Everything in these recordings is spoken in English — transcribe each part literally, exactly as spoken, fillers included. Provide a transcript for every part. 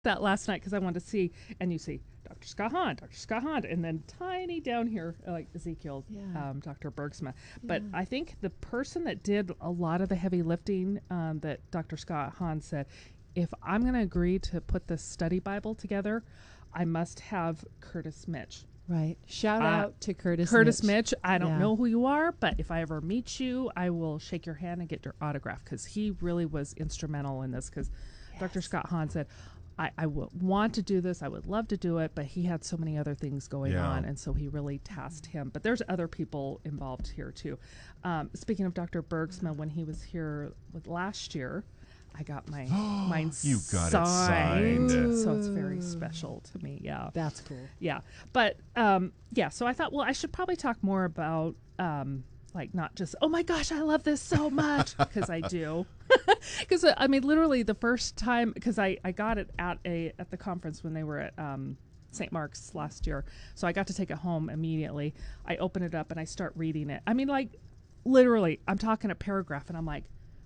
that last night because I wanted to see, and you see Doctor Scott Hahn, Doctor Scott Hahn, and then tiny down here, like Ezekiel, Yeah. um, Doctor Bergsma. But Yeah. I think the person that did a lot of the heavy lifting, um, that Doctor Scott Hahn said, if I'm going to agree to put this study Bible together, I must have Curtis Mitch. Right. Shout Uh, out to Curtis Curtis Mitch. Mitch, I don't Yeah. know who you are, but if I ever meet you, I will shake your hand and get your autograph because he really was instrumental in this. Because Doctor Yes. Scott Hahn said, I, I would want to do this, I would love to do it, but he had so many other things going Yeah. on, and so he really tasked him. But there's other people involved here too. Um, speaking of Doctor Bergsma, when he was here with last year, I got my mine You got it signed, signed. so it's very special to me. Yeah. That's cool. Yeah. But um, yeah, so I thought, well, I should probably talk more about um, like not just, oh my gosh, I love this so much, because I do. Because uh, I mean, literally the first time, because I, I got it at a at the conference when they were at um, Saint Mark's last year, so I got to take it home immediately. I open it up and I start reading it. I mean, like literally, I'm talking a paragraph and I'm like,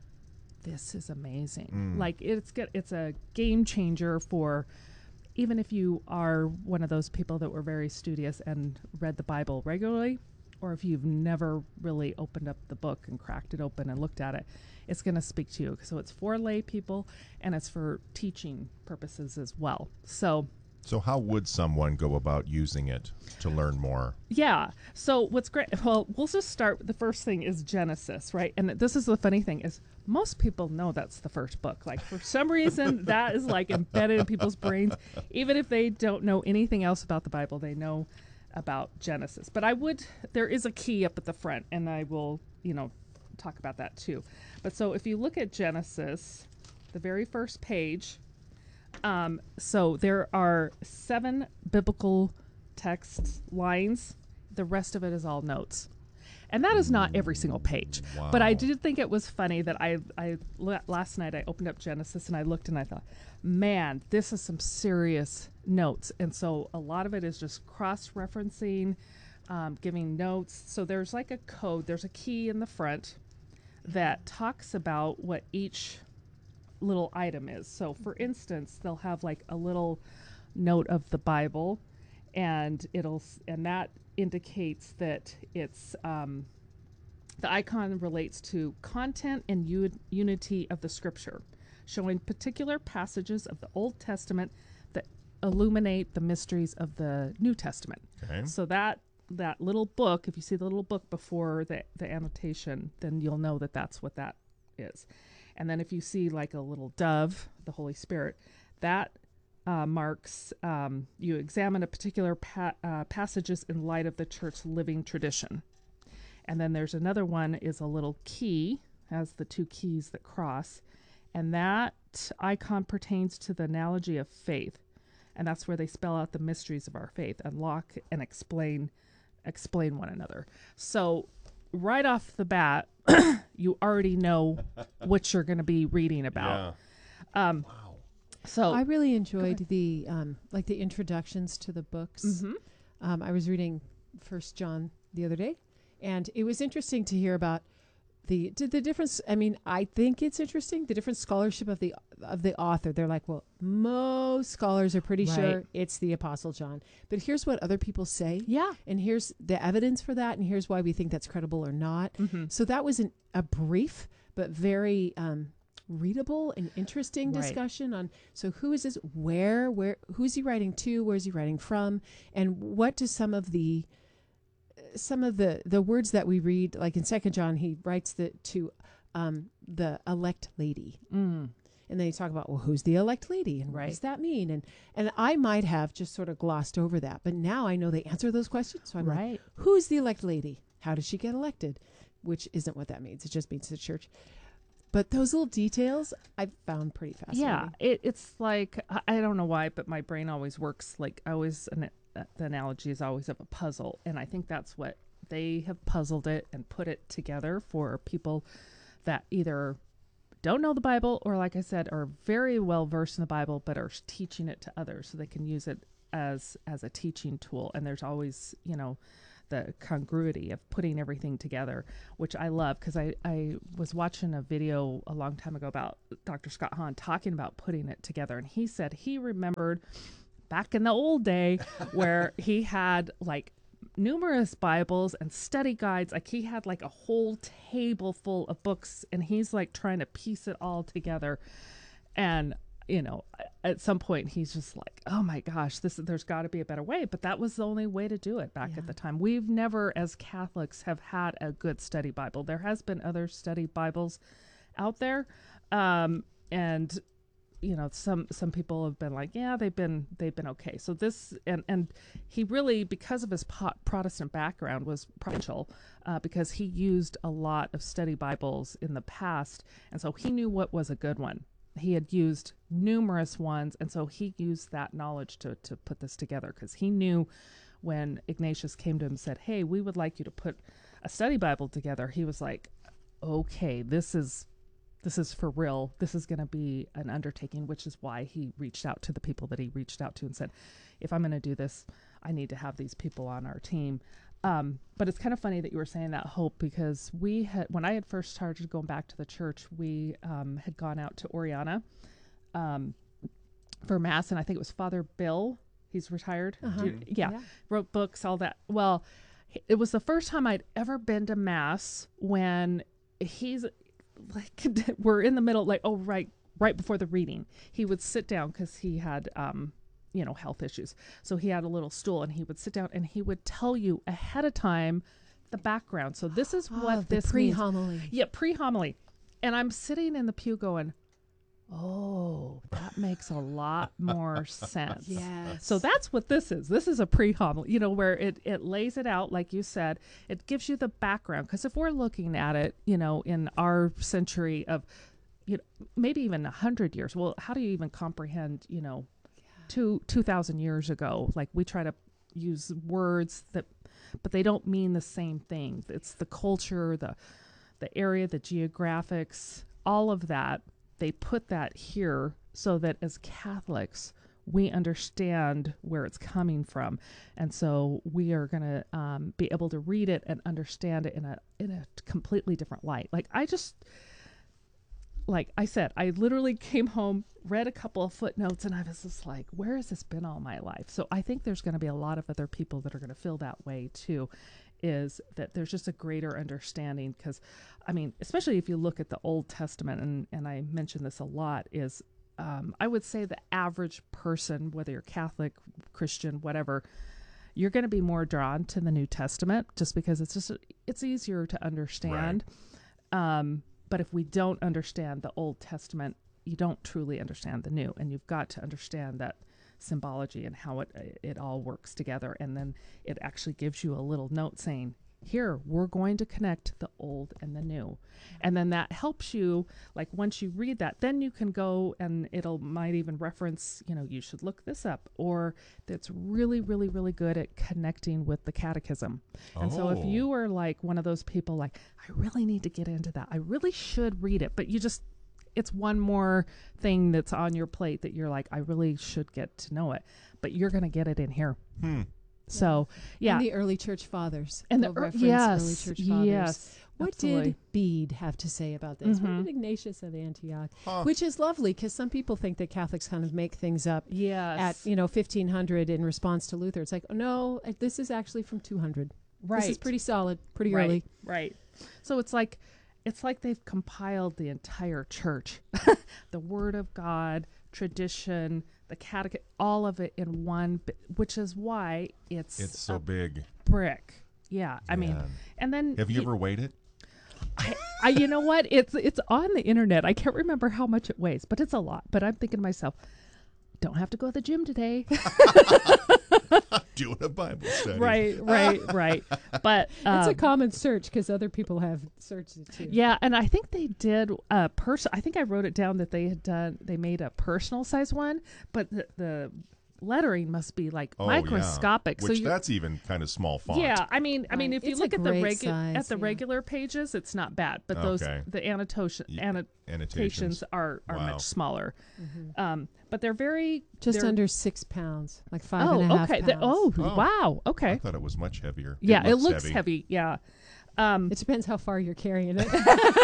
this is amazing. Mm. Like it's good. It's a game changer for, even if you are one of those people that were very studious and read the Bible regularly, or if you've never really opened up the book and cracked it open and looked at it, it's going to speak to you. So it's for lay people and it's for teaching purposes as well. So So how would someone go about using it to learn more? yeah. So what's great, well, we'll just start. The first thing is Genesis, right? And this is the funny thing is most people know that's the first book. Like for some reason that is like embedded in people's brains. Even if they don't know anything else about the Bible, they know about Genesis. But I would, there is a key up at the front, and I will, you know, talk about that too. But so if you look at Genesis, the very first page, um, so there are seven biblical text lines. The rest of it is all notes. And that is not every single page. But I Wow. did think it was funny that I, I la- last night I opened up Genesis and I looked and I thought, man, this is some serious notes. And so a lot of it is just cross-referencing, um, giving notes. So there's like a code, there's a key in the front that talks about what each little item is. So for instance, they'll have like a little note of the Bible, and it'll s- and that indicates that it's um, the icon relates to content and u- unity of the scripture, showing particular passages of the Old Testament that illuminate the mysteries of the New Testament. Okay. So that that little book, if you see the little book before the the annotation, then you'll know that that's what that is. And then if you see like a little dove, the Holy Spirit, that uh, marks, um, you examine a particular pa- uh, passages in light of the church's living tradition. And then there's another one is a little key, has the two keys that cross. And that icon pertains to the analogy of faith. And that's where they spell out the mysteries of our faith, unlock and explain, explain one another. So right off the bat, you already know what you're going to be reading about. Um, Wow. so I really enjoyed the um, like the introductions to the books. Mhm. Um, I was reading First John the other day, and it was interesting to hear about the did the difference. I mean, I think it's interesting the different scholarship of the of the author. They're like, well, most scholars are pretty Right. sure it's the Apostle John, but here's what other people say. yeah. And here's the evidence for that, and here's why we think that's credible or not. Mhm. So that was an, a brief but very um, readable and interesting Right. discussion on so who is this, where, where, who's he writing to, where's he writing from, and what do some of the some of the the words that we read, like in Second John, he writes the to um, the elect lady. Mm. And then you talk about, well, who's the elect lady and what Right. does that mean? And and I might have just sort of glossed over that, but now I know they answer those questions. So I'm like, Right. who's the elect lady? How did she get elected? Which isn't what that means. It just means the church. But those little details I found pretty fascinating. Yeah, it, it's like I, I don't know why, but my brain always works like I always. An, uh, the analogy is always of a puzzle, and I think that's what they have puzzled it and put it together for people that either don't know the Bible or, like I said, are very well versed in the Bible, but are teaching it to others so they can use it as as a teaching tool. And there's always, you know, the congruity of putting everything together, which I love because I, I was watching a video a long time ago about Doctor Scott Hahn talking about putting it together. And he said he remembered back in the old day where he had like numerous Bibles and study guides. Like he had like a whole table full of books and he's like trying to piece it all together. And you know, at some point he's just like, oh my gosh, this there's got to be a better way. But that was the only way to do it back Yeah. at the time. We've never, as Catholics, have had a good study Bible. There has been other study Bibles out there. Um, and, you know, some, some people have been like, yeah, they've been, they've been okay. So this, and, and he really, because of his po- Protestant background, was provincial, uh, because he used a lot of study Bibles in the past. And so he knew what was a good one. He had used numerous ones, and so he used that knowledge to, to put this together because he knew when Ignatius came to him and said, hey, we would like you to put a study Bible together. He was like, okay, this is this is for real. This is going to be an undertaking, which is why he reached out to the people that he reached out to and said, if I'm going to do this, I need to have these people on our team. Um, but it's kind of funny that you were saying that, Hope, because we had, when I had first started going back to the church, we um, had gone out to Oriana um, for Mass, and I think it was Father Bill. He's retired. Uh-huh. Do you- yeah, Yeah. wrote books, all that. Well, it was the first time I'd ever been to Mass when he's like, we're in the middle, like, oh, right, right before the reading. He would sit down because he had, um, you know, health issues. So he had a little stool and he would sit down and he would tell you ahead of time the background. So this is Oh, what the this means. pre-homily. Yeah, pre-homily. And I'm sitting in the pew going, oh, that makes a lot more sense. Yes. So that's what this is. This is a pre-homily, you know, where it, it lays it out, like you said. It gives you the background. Because if we're looking at it, you know, in our century of, you know, maybe even a hundred years, well, how do you even comprehend, you know, two, two thousand years ago? Like we try to use words that, but they don't mean the same thing. It's the culture, the, the area, the geographics, all of that. They put that here so that as Catholics, we understand where it's coming from. And so we are going to um, be able to read it and understand it in a in a completely different light. Like I just, like I said, I literally came home, read a couple of footnotes, and I was just like, where has this been all my life? So I think there's going to be a lot of other people that are going to feel that way too, is that there's just a greater understanding. Because, I mean, especially if you look at the Old Testament, and, and I mention this a lot, is um, I would say the average person, whether you're Catholic, Christian, whatever, you're going to be more drawn to the New Testament just because it's just, it's easier to understand. Right. Um, but if we don't understand the Old Testament, you don't truly understand the New, and you've got to understand that symbology and how it it all works together. And then it actually gives you a little note saying, here, we're going to connect the old and the new. And then that helps you, like once you read that, then you can go and it'll might even reference, you know, you should look this up, or that's really, really, really good at connecting with the catechism. And so if Oh. you are like one of those people like, I really need to get into that, I really should read it, but you just, it's one more thing that's on your plate that you're like, I really should get to know it, but you're going to get it in here. Hmm. So, yeah. And the early church fathers. And the They'll ear- reference yes, early church fathers. yes, What absolutely. did Bede have to say about this? What Mhm. did Ignatius of Antioch? Huh. Which is lovely because some people think that Catholics kind of make things up Yes. at, you know, fifteen hundred in response to Luther. It's like, oh, no, uh, this is actually from two hundred. right. This is pretty solid, pretty right, early. Right. So it's like, it's like they've compiled the entire church, the Word of God, tradition, the catech, all of it in one, bi- which is why it's, It's so a big. brick. Yeah. I mean, Man. and then Have you he- ever weighed it? I, I, you know what? It's it's on the internet. I can't remember how much it weighs, but it's a lot. But I'm thinking to myself, don't have to go to the gym today. Doing a Bible study. right, right, right. But um, It's a common search because other people have searched it too. yeah, and I think they did a person. I think I wrote it down that they had done. They made a personal size one, but the, the lettering must be like Oh, microscopic. yeah. So Which you, that's even kind of small font. yeah, I mean, I mean, Right. if you It's a look at the great regu- size, at the yeah. regular pages, it's not bad, but those Okay. the annotation Y- annotations Annotations. are are Wow. much smaller. Um, but they're very Just they're, under six pounds, like five Oh, and a half okay. pounds. The- oh, Oh. wow. I Okay. thought it was much heavier. Yeah, it looks looks heavy. Yeah. Um, It depends how far you're carrying it.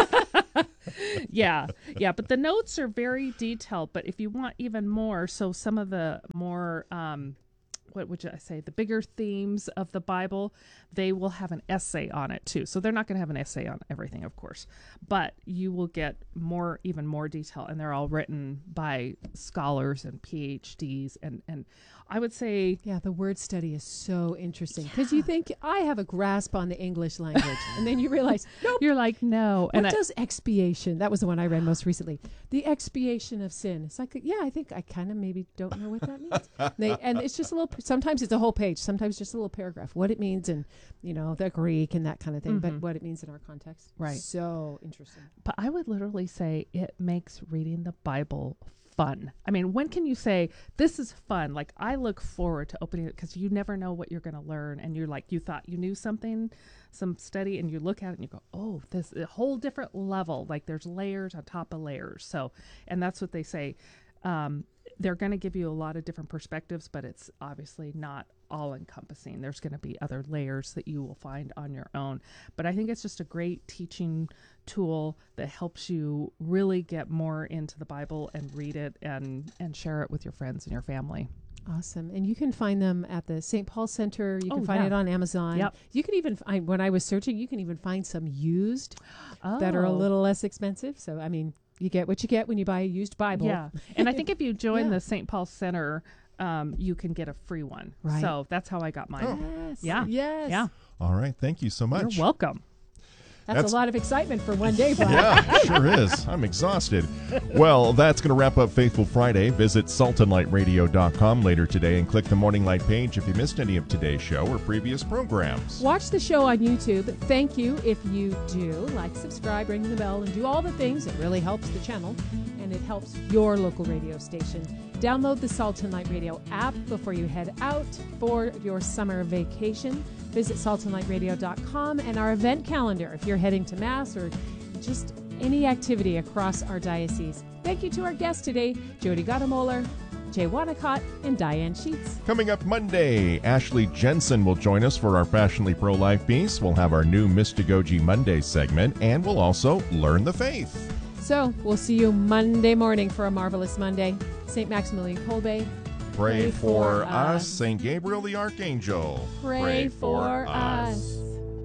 yeah, yeah, but the notes are very detailed. But if you want even more, so some of the more, um, what would I say, the bigger themes of the Bible, they will have an essay on it too. So they're not going to have an essay on everything, of course, but you will get more, even more detail, and they're all written by scholars and P H Ds, and and I would say, Yeah, the word study is so interesting because you think I have a grasp on the English language, and then you realize, nope. you're like, no, What and I, does expiation? That was the one I read most recently. The expiation of sin. It's like, yeah, I think I kind of maybe don't know what that means. they, and it's just a little. Sometimes it's a whole page. Sometimes just a little paragraph. What it means in, you know, the Greek and that kind of thing. But what it means in our context. Right. So interesting. But I would literally say it makes reading the Bible fun. I mean, when can you say this is fun? Like, I look forward to opening it because you never know what you're going to learn. And you're like, you thought you knew something, some study, and you look at it and you go, oh, this is a whole different level. Like, there's layers on top of layers. So, and that's what they say. Um, they're going to give you a lot of different perspectives, but it's obviously not all encompassing. There's going to be other layers that you will find on your own. But I think it's just a great teaching tool that helps you really get more into the Bible and read it and, and share it with your friends and your family. Awesome. And you can find them at the Saint Paul Center. You can Oh, find yeah. it on Amazon. Yep. You can even, I, when I was searching, you can even find some used that are a Oh. little less expensive. So, I mean, you get what you get when you buy a used Bible. Yeah. And I think if you join Yeah. the Saint Paul Center, um, you can get a free one. Right. So that's how I got mine. Yes. Yeah. Yes. Yeah. All right. Thank you so much. You're welcome. That's, That's- a lot of excitement for one day, Brian. Yeah, sure is. I'm exhausted. Well, that's going to wrap up Faithful Friday. Visit salt and light radio dot com later today and click the Morning Light page if you missed any of today's show or previous programs. Watch the show on YouTube. Thank you if you do. Like, subscribe, ring the bell, and do all the things. It really helps the channel, and it helps your local radio station. Download the Salt and Light Radio app before you head out for your summer vacation. Visit salt and light radio dot com and our event calendar if you're heading to Mass or just any activity across our diocese. Thank you to our guests today, Jody Gadamoller, Jay Wanacott, and Diane Sheets. Coming up Monday, Ashley Jensen will join us for our Passionately Pro-Life piece. We'll have our new Mystagogy Monday segment, and we'll also learn the faith. So we'll see you Monday morning for a marvelous Monday. Saint Maximilian Kolbe, Pray, Pray for, for us, us. Saint Gabriel the Archangel. pray, for us.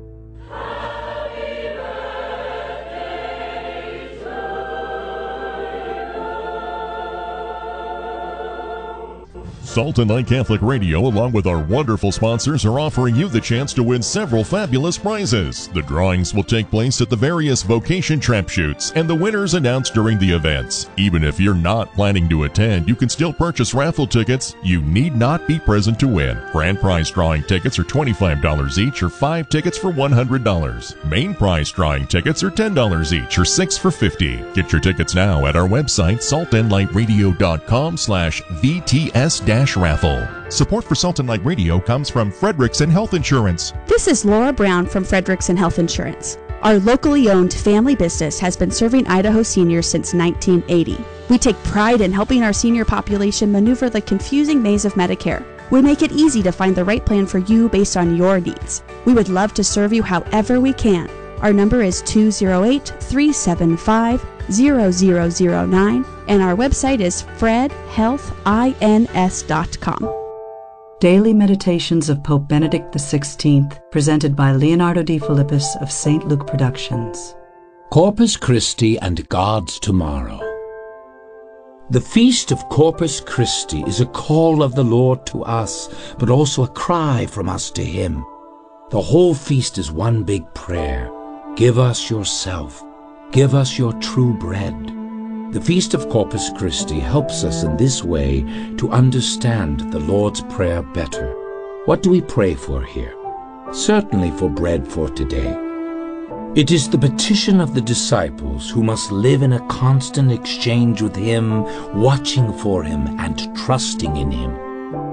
Salt and Light Catholic Radio, along with our wonderful sponsors, are offering you the chance to win several fabulous prizes. The drawings will take place at the various vocation trap shoots, and the winners announced during the events. Even if you're not planning to attend, you can still purchase raffle tickets. You need not be present to win. Grand prize drawing tickets are twenty-five dollars each, or five tickets for one hundred dollars. Main prize drawing tickets are ten dollars each, or six for fifty dollars. Get your tickets now at our website, salt and light radio dot com slash V T S raffle. Support for Salt and Light Radio comes from Frederickson Health Insurance. This is Laura Brown from Frederickson Health Insurance. Our locally owned family business has been serving Idaho seniors since nineteen eighty. We take pride in helping our senior population maneuver the confusing maze of Medicare. We make it easy to find the right plan for you based on your needs. We would love to serve you however we can. Our number is two oh eight, three seven five, zero zero zero nine, and our website is fred health ins dot com. Daily Meditations of Pope Benedict the sixteenth, presented by Leonardo D. Philippus of Saint Luke Productions. Corpus Christi and God's Tomorrow. The Feast of Corpus Christi is a call of the Lord to us, but also a cry from us to Him. The whole feast is one big prayer. Give us yourself. Give us your true bread. The Feast of Corpus Christi helps us in this way to understand the Lord's Prayer better. What do we pray for here? Certainly for bread for today. It is the petition of the disciples who must live in a constant exchange with Him, watching for Him and trusting in Him.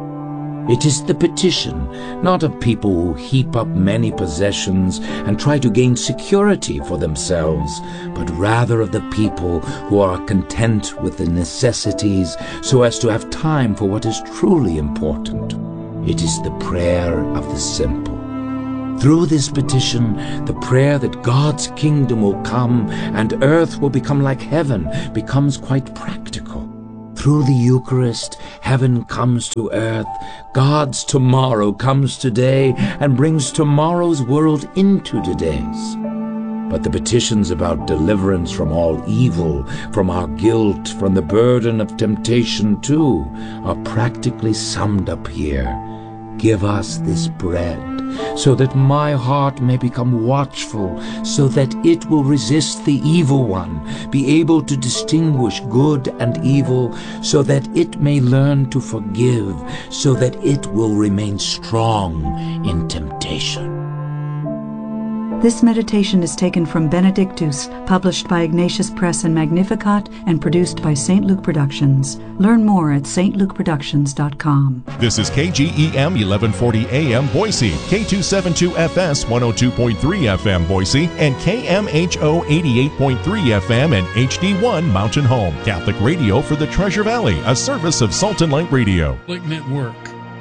It is the petition, not of people who heap up many possessions and try to gain security for themselves, but rather of the people who are content with the necessities so as to have time for what is truly important. It is the prayer of the simple. Through this petition, the prayer that God's kingdom will come and earth will become like heaven becomes quite practical. Through the Eucharist, heaven comes to earth, God's tomorrow comes today and brings tomorrow's world into today's. But the petitions about deliverance from all evil, from our guilt, from the burden of temptation too, are practically summed up here. Give us this bread, so that my heart may become watchful, so that it will resist the evil one, be able to distinguish good and evil, so that it may learn to forgive, so that it will remain strong in temptation. This meditation is taken from Benedictus, published by Ignatius Press and Magnificat, and produced by Saint Luke Productions. Learn more at s t luke productions dot com. This is K G E M eleven forty A M Boise, K two seventy-two F S one oh two point three F M Boise, and K M H O eighty-eight point three F M and H D one Mountain Home. Catholic radio for the Treasure Valley, a service of Salt and Light Radio. Network.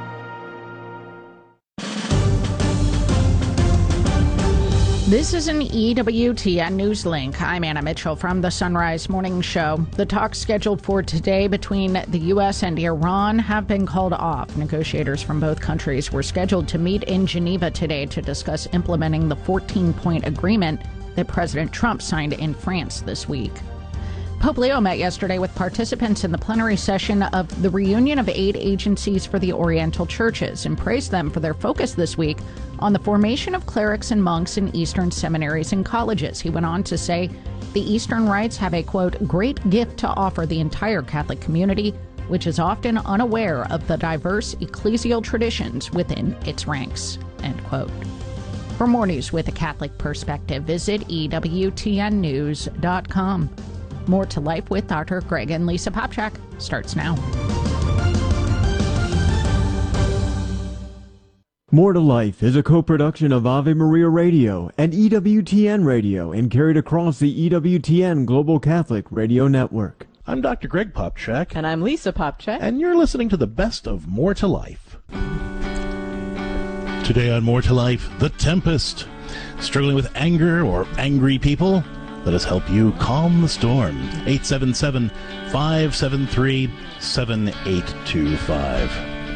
This is an E W T N News Link. I'm Anna Mitchell from the Sunrise Morning Show. The talks scheduled for today between the U S and Iran have been called off. Negotiators from both countries were scheduled to meet in Geneva today to discuss implementing the fourteen-point agreement that President Trump signed in France this week. Pope Leo met yesterday with participants in the plenary session of the Reunion of Aid Agencies for the Oriental Churches and praised them for their focus this week on the formation of clerics and monks in Eastern seminaries and colleges. He went on to say the Eastern rites have a, quote, great gift to offer the entire Catholic community, which is often unaware of the diverse ecclesial traditions within its ranks, end quote. For more news with a Catholic perspective, visit E W T N news dot com. More to Life with Doctor Greg and Lisa Popchak starts now. More to Life is a co-production of Ave Maria Radio and E W T N Radio and carried across the E W T N Global Catholic Radio Network. I'm Doctor Greg Popchak. And I'm Lisa Popchak. And you're listening to the best of More to Life. Today on More to Life, The Tempest. Struggling with anger or angry people? Let us help you calm the storm. eight seven seven, five seven three, seven eight two five.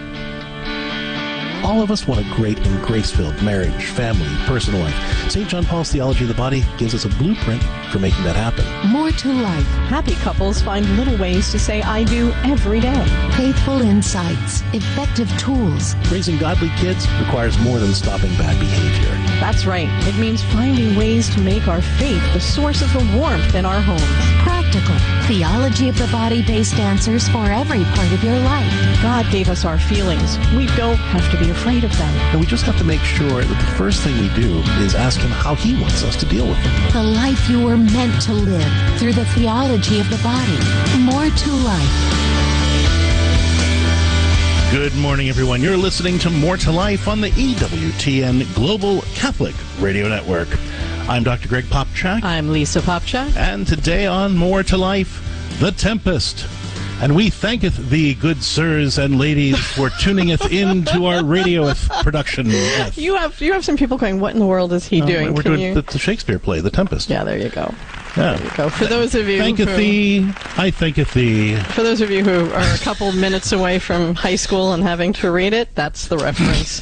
All of us want a great and grace-filled marriage, family, personal life. Saint John Paul's Theology of the Body gives us a blueprint for making that happen. More to life. Happy couples find little ways to say I do every day. Faithful insights, effective tools. Raising godly kids requires more than stopping bad behavior. That's right. It means finding ways to make our faith the source of the warmth in our homes. Practical. Theology of the Body-based answers for every part of your life. God gave us our feelings. We don't have to be afraid of them. And we just have to make sure that the first thing we do is ask Him how He wants us to deal with them. The life you were meant to live through the theology of the body. More to life. Good morning, everyone. You're listening to More to Life on the E W T N Global Catholic Radio Network. I'm Doctor Greg Popchak. I'm Lisa Popchak. And today on More to Life, The Tempest. And we thanketh thee, good sirs and ladies, for tuningeth into our radio production. You have you have some people going, what in the world is he uh, doing? We're Can doing you... the, the Shakespeare play, The Tempest. Yeah, there you go. Yeah. There you go. For those of you Thanketh who, thee, I thanketh thee. For those of you who are a couple minutes away from high school and having to read it, that's the reference.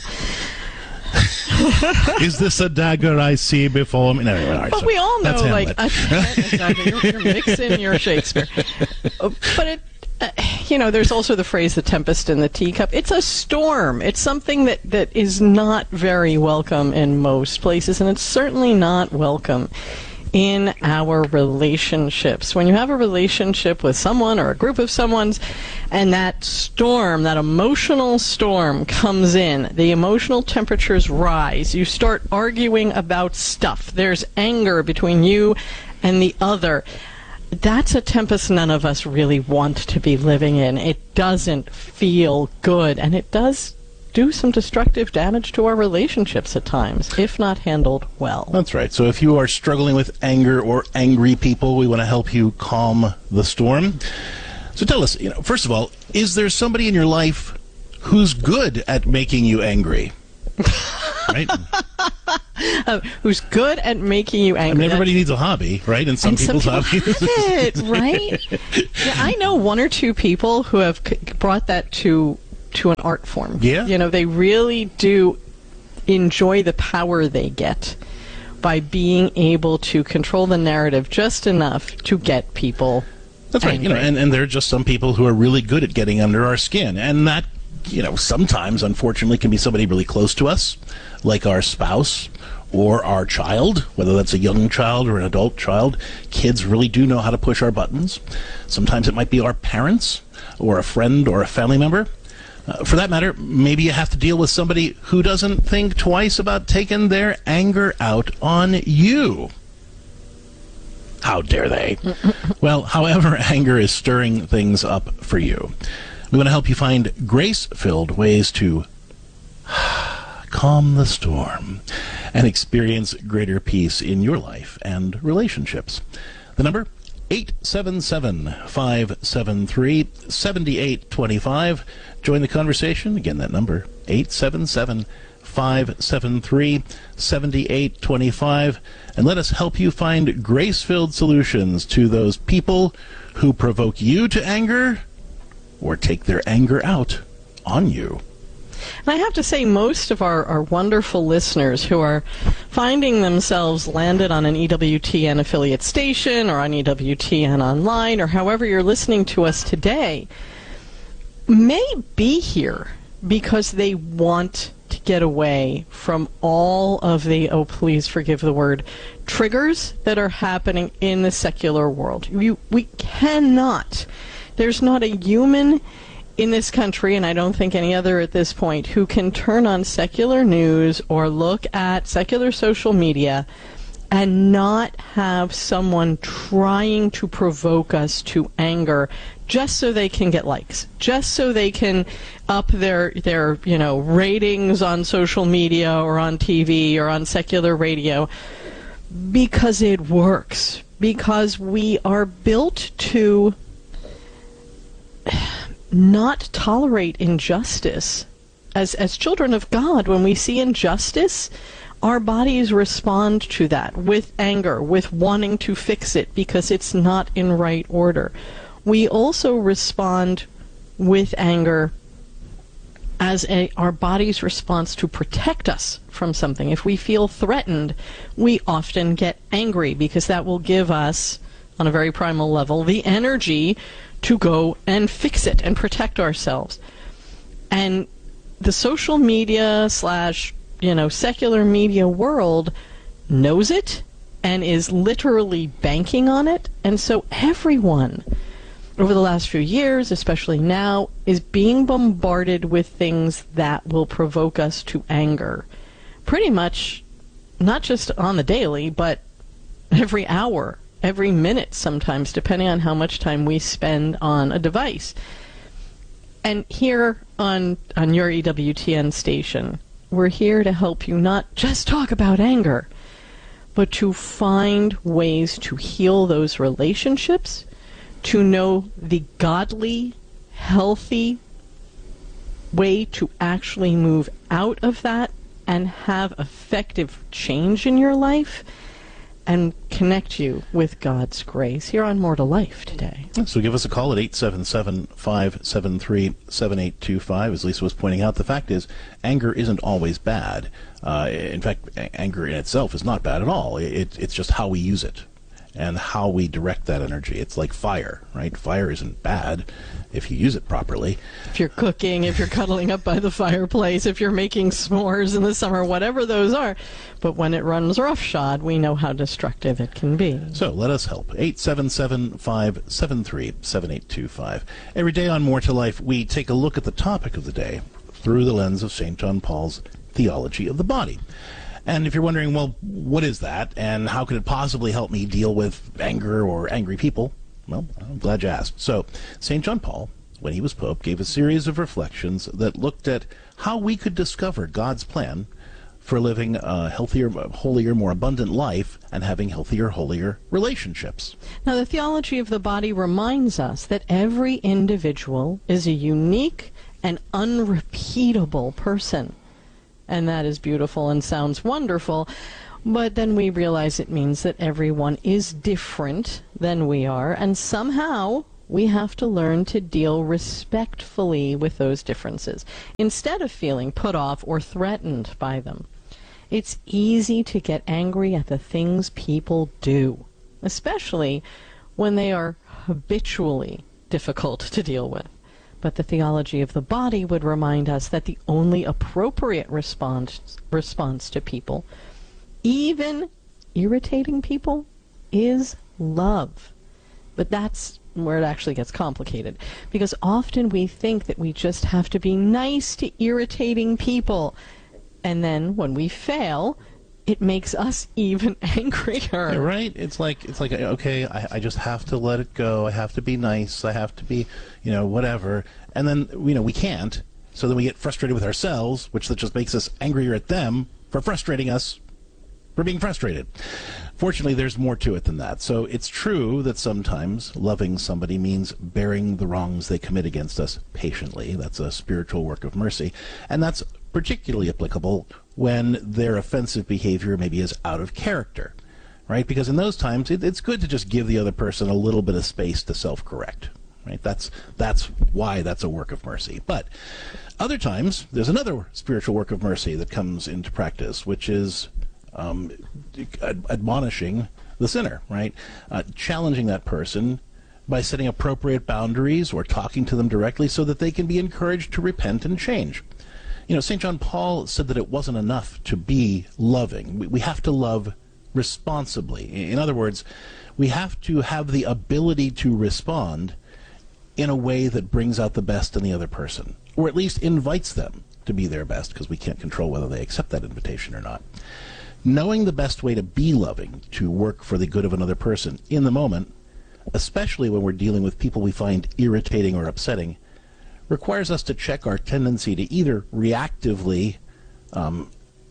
Is this a dagger I see before me? No, no, no, but sorry. we all know, like, uh, exactly, you're, you're mixing your Shakespeare. Uh, but it, uh, you know, there's also the phrase "the tempest in the teacup." It's a storm. It's something that that is not very welcome in most places, and it's certainly not welcome in our relationships. When you have a relationship with someone or a group of someone's, and that storm, that emotional storm comes in, the emotional temperatures rise, you start arguing about stuff, there's anger between you and the other. That's a tempest none of us really want to be living in. It doesn't feel good, and it does do some destructive damage to our relationships at times, if not handled well. That's right. So if you are struggling with anger or angry people, we want to help you calm the storm. So tell us, you know, first of all, is there somebody in your life who's good at making you angry? Right? Uh, who's good at making you angry. I mean, everybody needs a hobby, right? And some and people's some people hobbies. have it, right? Yeah, I know one or two people who have c- brought that to to an art form. Yeah. You know, they really do enjoy the power they get by being able to control the narrative just enough to get people That's right. angry. You know, and, and there are just some people who are really good at getting under our skin. And that, you know, sometimes, unfortunately, can be somebody really close to us, like our spouse or our child, whether that's a young child or an adult child. Kids really do know how to push our buttons. Sometimes it might be our parents or a friend or a family member. Uh, for that matter, maybe you have to deal with somebody who doesn't think twice about taking their anger out on you. How dare they? Well, however anger is stirring things up for you, we want to help you find grace-filled ways to calm the storm and experience greater peace in your life and relationships. The number, eight seven seven, five seven three, seven eight two five. Join the conversation. Again, that number, eight seven seven, five seven three, seven eight two five. And let us help you find grace-filled solutions to those people who provoke you to anger or take their anger out on you. And I have to say, most of our, our wonderful listeners who are finding themselves landed on an E W T N affiliate station or on E W T N online or however you're listening to us today may be here because they want to get away from all of the, oh, please forgive the word, triggers that are happening in the secular world. You, we cannot, there's not a human in this country, and I don't think any other at this point, who can turn on secular news or look at secular social media and not have someone trying to provoke us to anger just so they can get likes, just so they can up their, their you know, ratings on social media or on T V or on secular radio, because it works, because we are built to not tolerate injustice. As as children of God, when we see injustice, our bodies respond to that with anger, with wanting to fix it because it's not in right order. We also respond with anger as a, our body's response to protect us from something. If we feel threatened, we often get angry because that will give us, on a very primal level, the energy to go and fix it and protect ourselves. And the social media slash, you know, secular media world knows it and is literally banking on it. And so everyone, over the last few years, especially now, is being bombarded with things that will provoke us to anger. Pretty much, not just on the daily, but every hour, every minute sometimes, depending on how much time we spend on a device. And here on, on your E W T N station, we're here to help you not just talk about anger, but to find ways to heal those relationships, to know the godly, healthy way to actually move out of that and have effective change in your life, and connect you with God's grace here on More to Life today. So give us a call at eight seven seven, five seven three, seven eight two five. As Lisa was pointing out, the fact is anger isn't always bad. Uh, in fact, a- anger in itself is not bad at all. It, it's just how we use it and how we direct that energy. It's like fire, right? Fire isn't bad if you use it properly. If you're cooking, if you're cuddling up by the fireplace, if you're making s'mores in the summer, whatever those are. But when it runs roughshod, we know how destructive it can be. So let us help. eight seven seven, five seven three, seven eight two five. Every day on More to Life, we take a look at the topic of the day through the lens of Saint John Paul's theology of the body. And if you're wondering, well, what is that, and how could it possibly help me deal with anger or angry people? Well, I'm glad you asked. So, Saint John Paul when he was Pope, gave a series of reflections that looked at how we could discover God's plan for living a healthier, holier, more abundant life and having healthier, holier relationships. Now, the theology of the body reminds us that every individual is a unique and unrepeatable person. And that is beautiful and sounds wonderful. But then we realize it means that everyone is different than we are, and somehow we have to learn to deal respectfully with those differences, instead of feeling put off or threatened by them. It's easy to get angry at the things people do, especially when they are habitually difficult to deal with. But the theology of the body would remind us that the only appropriate response, response to people, even irritating people, is love. But that's where it actually gets complicated, because often we think that we just have to be nice to irritating people, and then when we fail, it makes us even angrier. Yeah, right? It's like, it's like okay, I, I just have to let it go. I have to be nice. I have to be, you know, whatever. And then, you know, we can't. So then we get frustrated with ourselves, which just makes us angrier at them for frustrating us for being frustrated. Fortunately, there's more to it than that. So it's true that sometimes loving somebody means bearing the wrongs they commit against us patiently. That's a spiritual work of mercy. And that's particularly applicable when their offensive behavior maybe is out of character, right? Because in those times, it, it's good to just give the other person a little bit of space to self-correct, right? That's, that's why that's a work of mercy. But other times, there's another spiritual work of mercy that comes into practice, which is um, ad- admonishing the sinner, right? Uh, challenging that person by setting appropriate boundaries or talking to them directly so that they can be encouraged to repent and change. You know, Saint John Paul said that it wasn't enough to be loving. We, we have to love responsibly. In other words, we have to have the ability to respond in a way that brings out the best in the other person, or at least invites them to be their best, because we can't control whether they accept that invitation or not. Knowing the best way to be loving, to work for the good of another person in the moment, especially when we're dealing with people we find irritating or upsetting, requires us to check our tendency to either reactively um,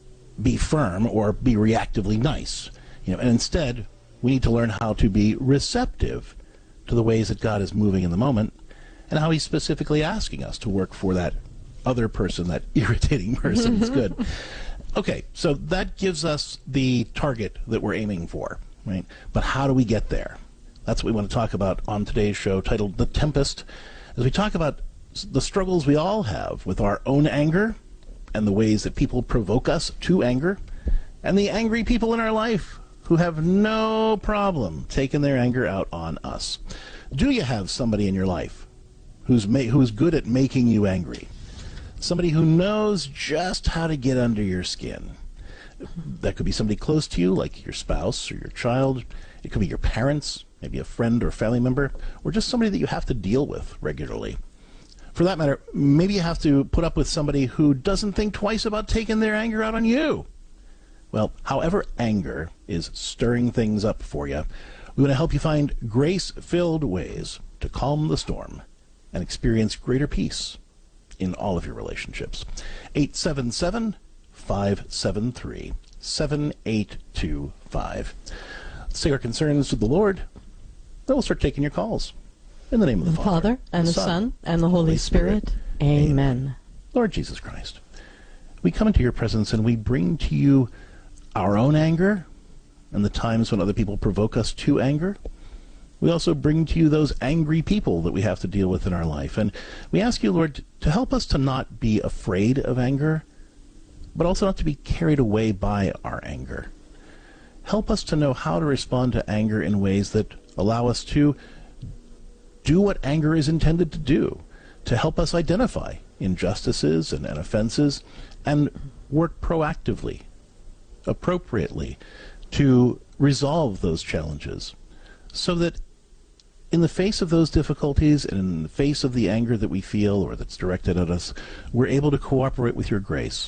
be firm or be reactively nice. You know, and instead, we need to learn how to be receptive to the ways that God is moving in the moment and how he's specifically asking us to work for that other person, that irritating person. It's good. Okay, so that gives us the target that we're aiming for, right? But how do we get there? That's what we want to talk about on today's show, titled The Tempest, as we talk about the struggles we all have with our own anger and the ways that people provoke us to anger, and the angry people in our life who have no problem taking their anger out on us. Do you have somebody in your life who's ma- who's good at making you angry? Somebody who knows just how to get under your skin. That could be somebody close to you, like your spouse or your child. It could be your parents, maybe a friend or family member, or just somebody that you have to deal with regularly. For that matter, maybe you have to put up with somebody who doesn't think twice about taking their anger out on you. Well, however anger is stirring things up for you, we want to help you find grace-filled ways to calm the storm and experience greater peace in all of your relationships. eight seven seven, five seven three, seven eight two five. Say our concerns to the Lord, then we'll start taking your calls. In the name of the, the Father, Father, and the Son, Son and the Holy, Holy Spirit. Spirit. Amen. Amen. Lord Jesus Christ, we come into your presence and we bring to you our own anger and the times when other people provoke us to anger. We also bring to you those angry people that we have to deal with in our life. And we ask you, Lord, to help us to not be afraid of anger, but also not to be carried away by our anger. Help us to know how to respond to anger in ways that allow us to do what anger is intended to do, to help us identify injustices and, and offenses and work proactively, appropriately, to resolve those challenges, so that in the face of those difficulties and in the face of the anger that we feel or that's directed at us, we're able to cooperate with your grace,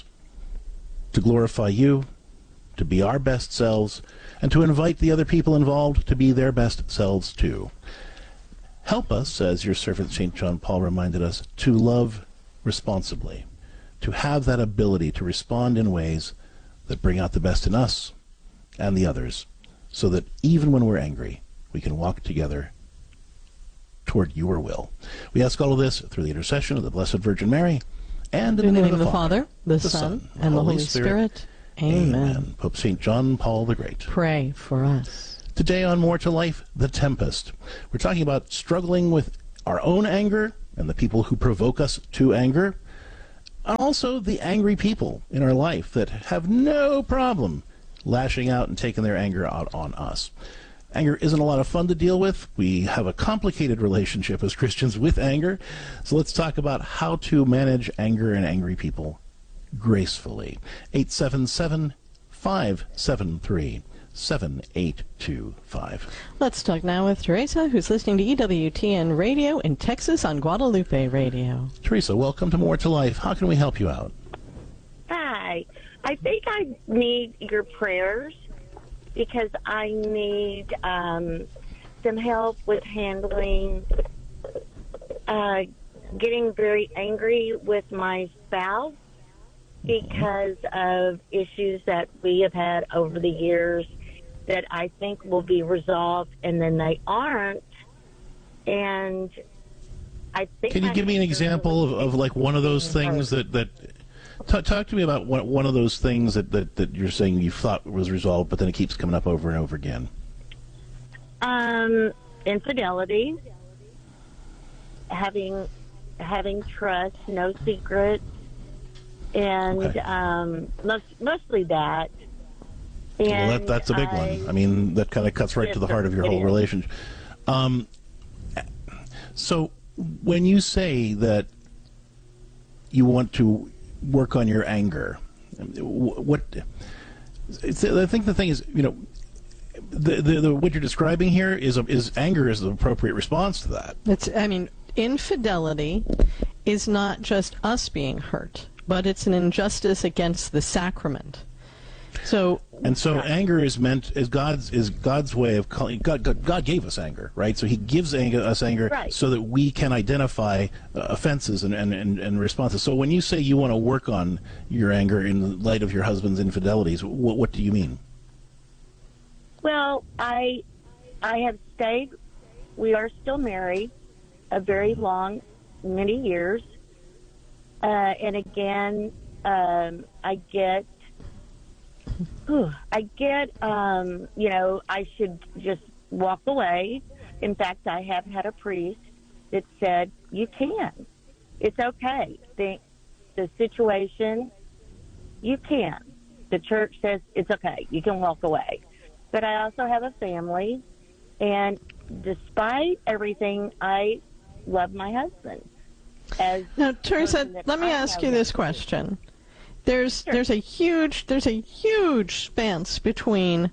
to glorify you, to be our best selves, and to invite the other people involved to be their best selves too. Help us, as your servant Saint John Paul reminded us, to love responsibly, to have that ability to respond in ways that bring out the best in us and the others, so that even when we're angry, we can walk together toward your will. We ask all of this through the intercession of the Blessed Virgin Mary, and in, in the name of the Father, Father the, the Son, Son, and the Holy Spirit. Spirit. Amen. Amen. Pope Saint John Paul the Great, pray for us. Today on More to Life, The Tempest. We're talking about struggling with our own anger and the people who provoke us to anger, and also the angry people in our life that have no problem lashing out and taking their anger out on us. Anger isn't a lot of fun to deal with. We have a complicated relationship as Christians with anger. So let's talk about how to manage anger and angry people gracefully. eight seven seven, five seven three, seven eight two five. Let's talk now with Teresa, who's listening to E W T N Radio in Texas on Guadalupe Radio. Teresa, welcome to More to Life. How can we help you out? Hi. I think I need your prayers because I need um, some help with handling uh, getting very angry with my spouse because of issues that we have had over the years that I think will be resolved, and then they aren't. And I think... Can you I give me an example of, of like one of those things that... that t- talk to me about one, one of those things that, that, that you're saying you thought was resolved, but then it keeps coming up over and over again. Um, infidelity, having having trust, no secrets, and Okay. um, most, mostly that. And Well, that, that's a big I, one. I mean, that kind of cuts right Yes, to the heart of your it whole is. relationship. Um, so when you say that you want to work on your anger, wh- what? It's, I think the thing is, you know, the, the, the what you're describing here is a, is anger is the appropriate response to that. It's, I mean, infidelity is not just us being hurt, but it's an injustice against the sacrament. So And so anger is meant is God's is God's way of calling. God, God, God gave us anger, right? So He gives anger, us anger Right. so that we can identify uh, offenses and, and, and, and responses. So when you say you want to work on your anger in light of your husband's infidelities, what, what do you mean? Well, I I have stayed. We are still married, a very long, many years. Uh, and again, um, I get, whew, I get, um, you know, I should just walk away. In fact, I have had a priest that said, you can. It's okay. The, the situation, you can. The church says it's okay. You can walk away. But I also have a family, and despite everything, I love my husband. As now, Teresa, let me I ask have you this loved. question. There's Sure. there's a huge there's a huge span between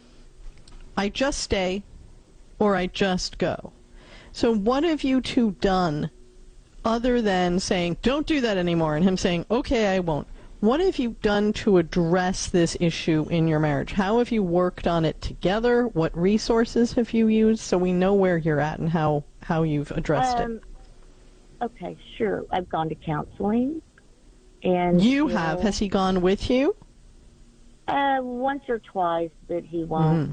I just stay or I just go. So what have you two done other than saying don't do that anymore and him saying okay I won't? What have you done to address this issue in your marriage? How have you worked on it together? What resources have you used so we know where you're at and how, how you've addressed Um, it? Okay, sure. I've gone to counseling. And You know, have. Has he gone with you? Uh, once or twice, but he won't.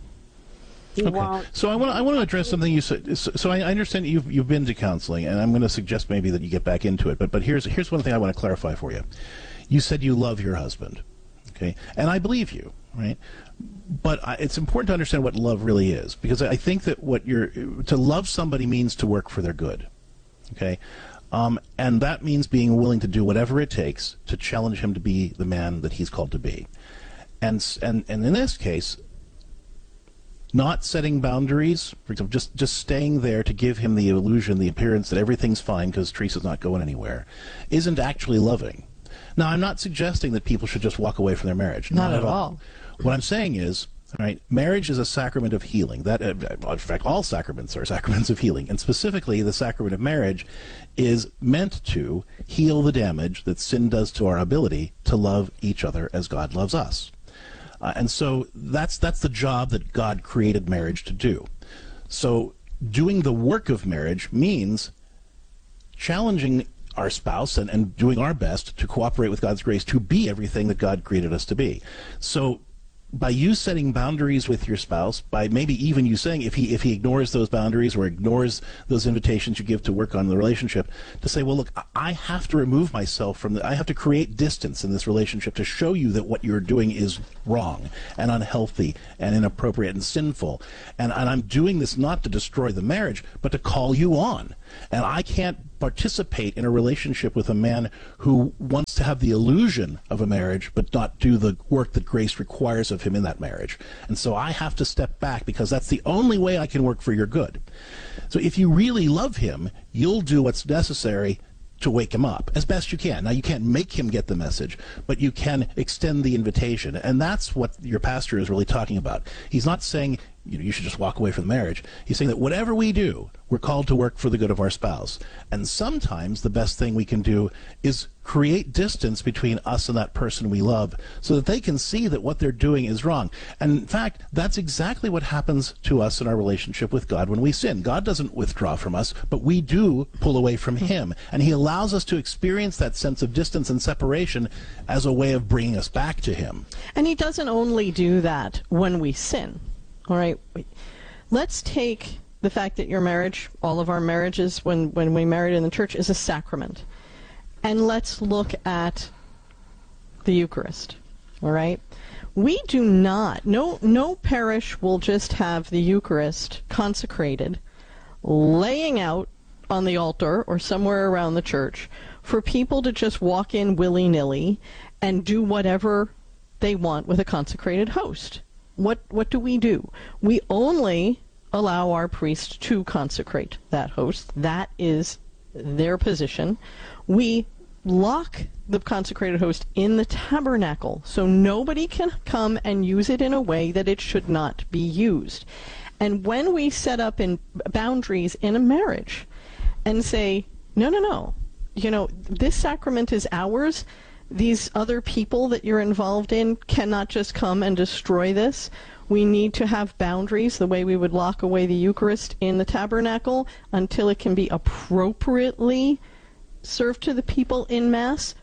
He Okay. won't. So I want to I want to address something you said. So, so I I understand that you've you've been to counseling, and I'm going to suggest maybe that you get back into it. But but here's here's one thing I want to clarify for you. You said you love your husband, okay, and I believe you, right? But I, it's important to understand what love really is, because I think that what you're to love somebody means to work for their good, okay, um, and that means being willing to do whatever it takes to challenge him to be the man that he's called to be, and s- and and in this case, not setting boundaries, for example, just just staying there to give him the illusion, the appearance that everything's fine because Teresa's not going anywhere, isn't actually loving. Now, I'm not suggesting that people should just walk away from their marriage. Not Not, at all. What I'm saying is, all right, marriage is a sacrament of healing. That, uh, in fact, all sacraments are sacraments of healing, and specifically, the sacrament of marriage is meant to heal the damage that sin does to our ability to love each other as God loves us. Uh, and so that's that's the job that God created marriage to do. So doing the work of marriage means challenging our spouse and, and doing our best to cooperate with God's grace to be everything that God created us to be. So by you setting boundaries with your spouse, by maybe even you saying if he if he ignores those boundaries or ignores those invitations you give to work on the relationship, to say, well, look, I have to remove myself from the, I have to create distance in this relationship to show you that what you're doing is wrong and unhealthy and inappropriate and sinful. And, and I'm doing this not to destroy the marriage, but to call you on. And I can't participate in a relationship with a man who wants to have the illusion of a marriage but not do the work that grace requires of him in that marriage. And so I have to step back because that's the only way I can work for your good. So if you really love him, you'll do what's necessary to wake him up as best you can. Now, you can't make him get the message, but you can extend the invitation. And that's what your pastor is really talking about. He's not saying, you know, you should just walk away from the marriage. He's saying that whatever we do, we're called to work for the good of our spouse. And sometimes the best thing we can do is create distance between us and that person we love so that they can see that what they're doing is wrong. And in fact, that's exactly what happens to us in our relationship with God when we sin. God doesn't withdraw from us, but we do pull away from him. And he allows us to experience that sense of distance and separation as a way of bringing us back to him. And he doesn't only do that when we sin. All right, let's take the fact that your marriage, all of our marriages, when, when we married in the church, is a sacrament. And let's look at the Eucharist, all right? We do not, no, no parish will just have the Eucharist consecrated, laying out on the altar or somewhere around the church for people to just walk in willy-nilly and do whatever they want with a consecrated host. What what do we do? We only allow our priest to consecrate that host. That is their position. We lock the consecrated host in the tabernacle so nobody can come and use it in a way that it should not be used. And when we set up in boundaries in a marriage and say, no, no, no, you know, this sacrament is ours, these other people that you're involved in cannot just come and destroy this. We need to have boundaries the way we would lock away the Eucharist in the tabernacle until it can be appropriately served to the people in Mass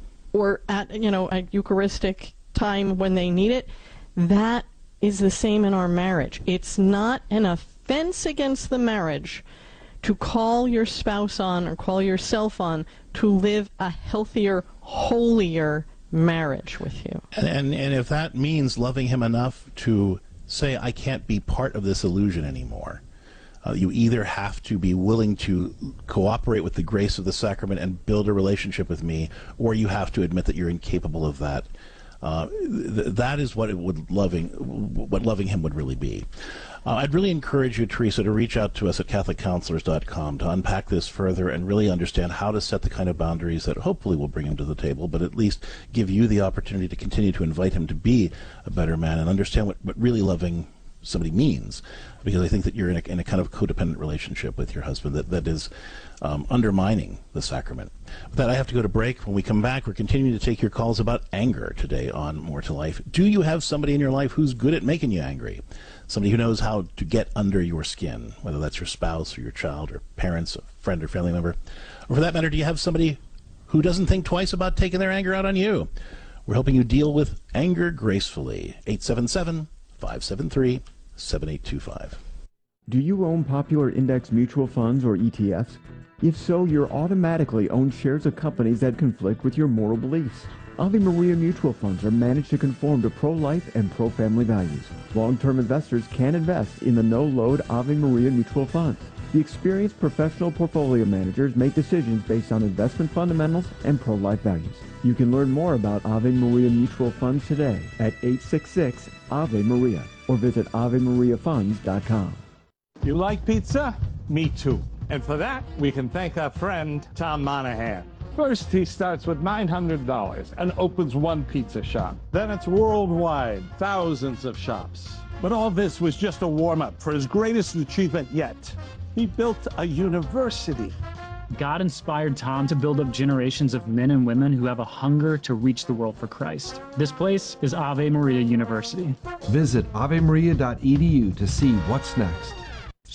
or at, you know, a Eucharistic time when they need it. That is the same in our marriage. It's not an offense against the marriage to call your spouse on or call yourself on to live a healthier, holier marriage with you. And, and and if that means loving him enough to say, I can't be part of this illusion anymore, uh, you either have to be willing to cooperate with the grace of the sacrament and build a relationship with me, or you have to admit that you're incapable of that. Uh, th- that is what it would loving, what loving him would really be. Uh, I'd really encourage you, Teresa, to reach out to us at Catholic Counselors dot com to unpack this further and really understand how to set the kind of boundaries that hopefully will bring him to the table, but at least give you the opportunity to continue to invite him to be a better man and understand what, what really loving somebody means. Because I think that you're in a, in a kind of codependent relationship with your husband that, that is um, undermining the sacrament. With that, I have to go to break. When we come back, we're continuing to take your calls about anger today on More to Life. Do you have somebody in your life who's good at making you angry? Somebody who knows how to get under your skin, whether that's your spouse or your child or parents, a friend or family member. Or for that matter, do you have somebody who doesn't think twice about taking their anger out on you? We're helping you deal with anger gracefully. eight seven seven, five seven three, seven eight two five. Do you own popular index mutual funds or E T Fs? If so, you're automatically owned shares of companies that conflict with your moral beliefs. Ave Maria mutual funds are managed to conform to pro-life and pro-family values. Long-term investors can invest in the no-load Ave Maria mutual funds. The experienced professional portfolio managers make decisions based on investment fundamentals and pro-life values. You can learn more about Ave Maria mutual funds today at eight six six, Ave Maria or visit ave maria funds dot com. You like pizza? Me too. And for that, we can thank our friend Tom Monahan. First, he starts with nine hundred dollars and opens one pizza shop. Then it's worldwide, thousands of shops. But all this was just a warm-up for his greatest achievement yet. He built a university. God inspired Tom to build up generations of men and women who have a hunger to reach the world for Christ. This place is Ave Maria University. Visit ave maria dot e d u to see what's next.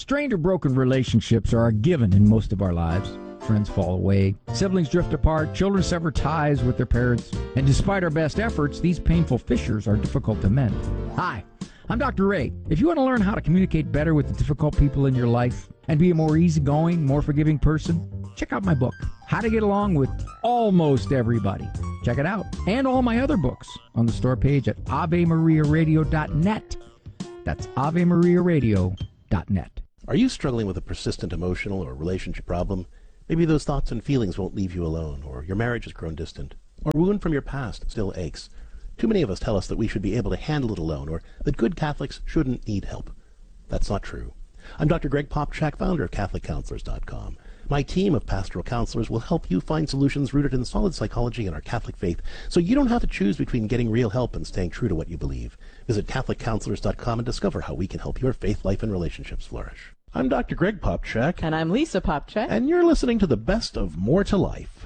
Strained or broken relationships are a given in most of our lives. Friends fall away, siblings drift apart, children sever ties with their parents, and despite our best efforts, these painful fissures are difficult to mend. Hi, I'm Doctor Ray. If you want to learn how to communicate better with the difficult people in your life and be a more easygoing, more forgiving person, check out my book, How to Get Along with Almost Everybody. Check it out, and all my other books on the store page at ave maria radio dot net. That's ave maria radio dot net. Are you struggling with a persistent emotional or relationship problem? Maybe those thoughts and feelings won't leave you alone, or your marriage has grown distant, or a wound from your past still aches. Too many of us tell us that we should be able to handle it alone, or that good Catholics shouldn't need help. That's not true. I'm Doctor Greg Popchak, founder of Catholic Counselors dot com. My team of pastoral counselors will help you find solutions rooted in solid psychology and our Catholic faith, so you don't have to choose between getting real help and staying true to what you believe. Visit Catholic Counselors dot com and discover how we can help your faith life and relationships flourish. I'm Doctor Greg Popchak. And I'm Lisa Popchak. And you're listening to the best of More to Life.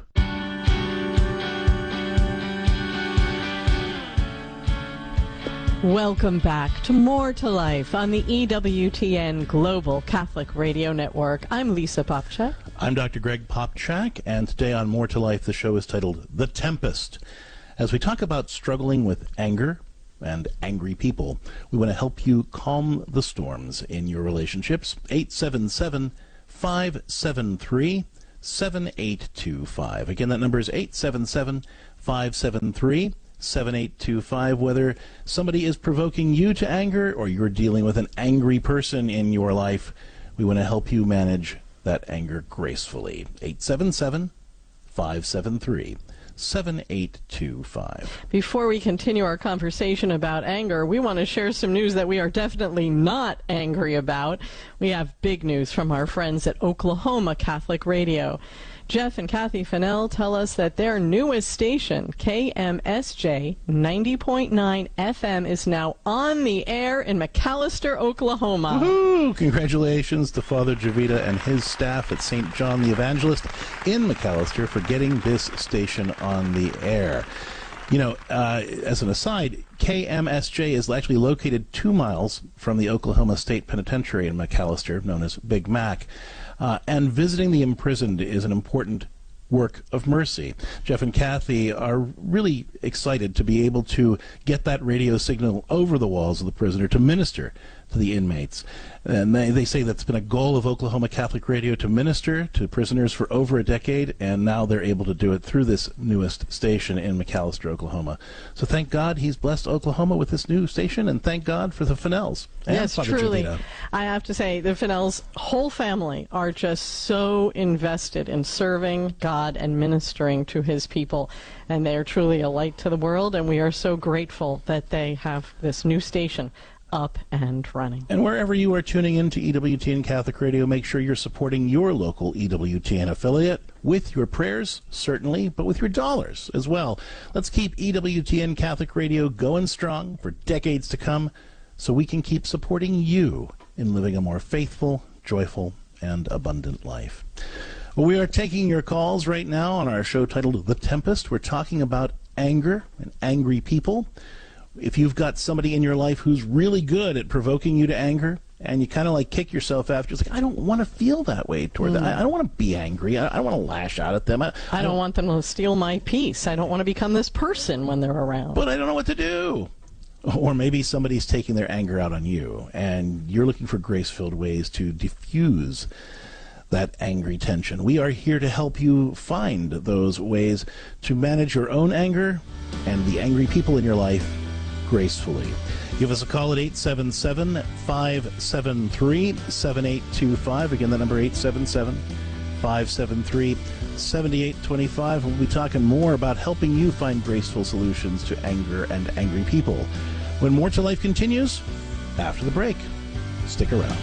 Welcome back to More to Life on the E W T N Global Catholic Radio Network. I'm Lisa Popchak. I'm Doctor Greg Popchak, and today on More to Life, the show is titled The Tempest. As we talk about struggling with anger and angry people, we want to help you calm the storms in your relationships. eight seven seven, five seven three, seven eight two five. Again, that number is eight seven seven, five seven three, seven eight two five. Whether somebody is provoking you to anger or you're dealing with an angry person in your life, we want to help you manage that anger gracefully. eight seven seven, five seven three, seven eight two five. Before we continue our conversation about anger, we want to share some news that we are definitely not angry about. We have big news from our friends at Oklahoma Catholic Radio. Jeff and Kathy Fennell tell us that their newest station, K M S J ninety point nine F M, is now on the air in McAlester, Oklahoma. Woohoo! Congratulations to Father Javita and his staff at Saint John the Evangelist in McAlester for getting this station on the air. You know, uh, as an aside, K M S J is actually located two miles from the Oklahoma State Penitentiary in McAlester, known as Big Mac. Uh, and visiting the imprisoned is an important work of mercy. Jeff and Kathy are really excited to be able to get that radio signal over the walls of the prisoner to minister to the inmates. And they, they say that's been a goal of Oklahoma Catholic Radio, to minister to prisoners for over a decade, and now they're able to do it through this newest station in McAlester, Oklahoma. So thank God he's blessed Oklahoma with this new station, and thank God for the Fennells. And Yes, Father truly. Javita. I have to say, the Fennells' whole family are just so invested in serving God and ministering to his people, and they are truly a light to the world, and we are so grateful that they have this new station up and running. And wherever you are tuning in to E W T N Catholic Radio, make sure you're supporting your local E W T N affiliate with your prayers, certainly, but with your dollars as well. Let's keep E W T N Catholic Radio going strong for decades to come, so we can keep supporting you in living a more faithful, joyful, and abundant life. Well, we are taking your calls right now on our show titled The Tempest. We're talking about anger and angry people. If you've got somebody in your life who's really good at provoking you to anger, and you kind of like kick yourself after, it's like, I don't want to feel that way toward Mm. them. I, I don't want to be angry. I, I don't want to lash out at them. I, I don't want them to steal my peace. I don't want to become this person when they're around. But I don't know what to do. Or maybe somebody's taking their anger out on you, and you're looking for grace-filled ways to diffuse that angry tension. We are here to help you find those ways to manage your own anger and the angry people in your life gracefully. Give us a call at eight seven seven, five seven three, seven eight two five. Again, the number eight seven seven, five seven three, seven eight two five. We'll be talking more about helping you find graceful solutions to anger and angry people when More to Life continues after the break. Stick around.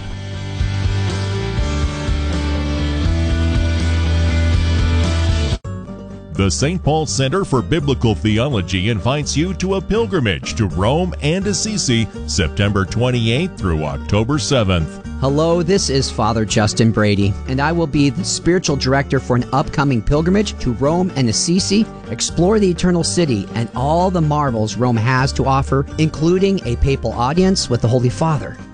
The Saint Paul Center for Biblical Theology invites you to a pilgrimage to Rome and Assisi, September twenty-eighth through October seventh. Hello, this is Father Justin Brady, and I will be the spiritual director for an upcoming pilgrimage to Rome and Assisi. Explore the Eternal City and all the marvels Rome has to offer, including a papal audience with the Holy Father.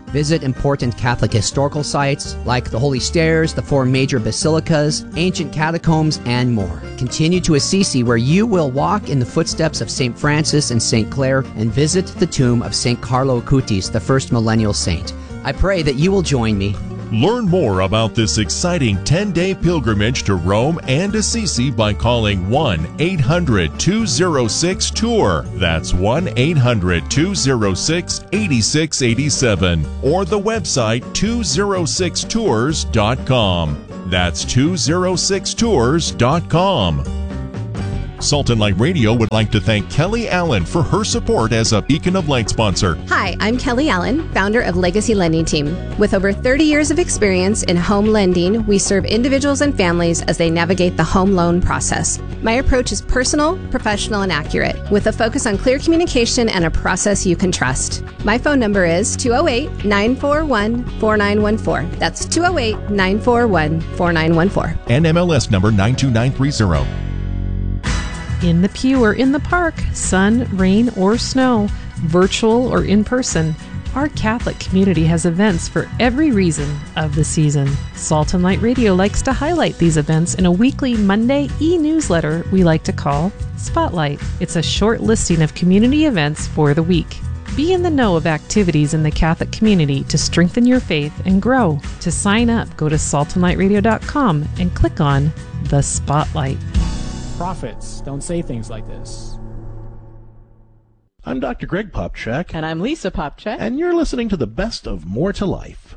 Visit important Catholic historical sites like the Holy Stairs, the four major basilicas, ancient catacombs, and more. Continue to Assisi, where you will walk in the footsteps of Saint Francis and Saint Clare and visit the tomb of Saint Carlo Acutis, the first millennial saint. I pray that you will join me. Learn more about this exciting ten-day pilgrimage to Rome and Assisi by calling one eight hundred two oh six tour. That's one eight hundred two oh six eight six eight seven or the website two oh six tours dot com. That's two oh six tours dot com. Salt and Light Radio would like to thank Kelly Allen for her support as a Beacon of Light sponsor. Hi, I'm Kelly Allen, founder of Legacy Lending Team. With over thirty years of experience in home lending, we serve individuals and families as they navigate the home loan process. My approach is personal, professional, and accurate, with a focus on clear communication and a process you can trust. My phone number is two oh eight, nine four one, four nine one four. That's two oh eight, nine four one, four nine one four. And M L S number nine two nine three zero. In the pew or in the park, sun, rain, or snow, virtual or in person, our Catholic community has events for every reason of the season. Salt and Light Radio likes to highlight these events in a weekly Monday e-newsletter we like to call Spotlight. It's a short listing of community events for the week. Be in the know of activities in the Catholic community to strengthen your faith and grow. To sign up, go to salt and light radio dot com and click on the Spotlight. Prophets don't say things like this. I'm Doctor Greg Popchak. And I'm Lisa Popchak. And you're listening to the best of More to Life.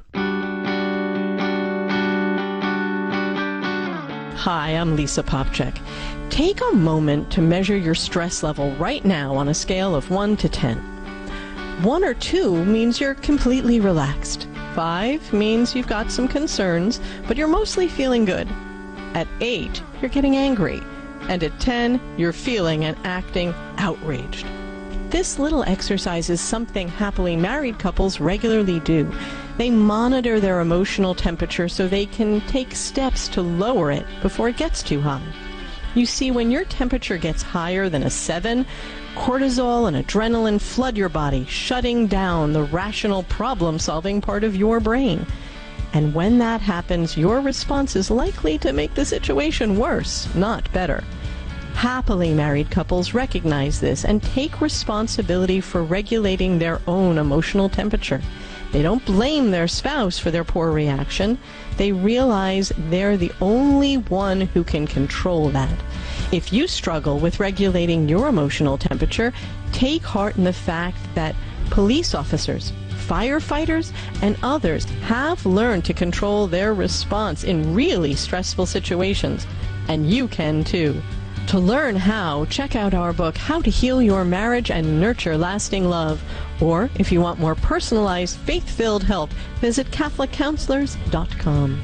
Hi, I'm Lisa Popchak. Take a moment to measure your stress level right now on a scale of one to ten. One or two means you're completely relaxed. Five means you've got some concerns, but you're mostly feeling good. At eight, you're getting angry. And at ten, you're feeling and acting outraged. This little exercise is something happily married couples regularly do. They monitor their emotional temperature so they can take steps to lower it before it gets too high. You see, when your temperature gets higher than a seven, cortisol and adrenaline flood your body, shutting down the rational problem-solving part of your brain. And when that happens, your response is likely to make the situation worse, not better. Happily married couples recognize this and take responsibility for regulating their own emotional temperature. They don't blame their spouse for their poor reaction. They realize they're the only one who can control that. If you struggle with regulating your emotional temperature, take heart in the fact that police officers, firefighters, and others have learned to control their response in really stressful situations, and you can too. To learn how, check out our book, How to Heal Your Marriage and Nurture Lasting Love. Or, if you want more personalized, faith-filled help, visit Catholic Counselors dot com.